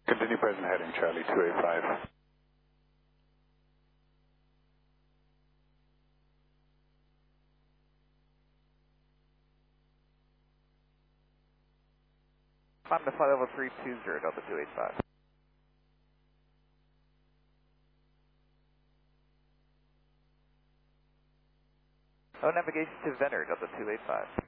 Continue present heading, Charlie 285. Climb to flight level 320, Delta 285. Oh, navigation to Venner, Delta 285.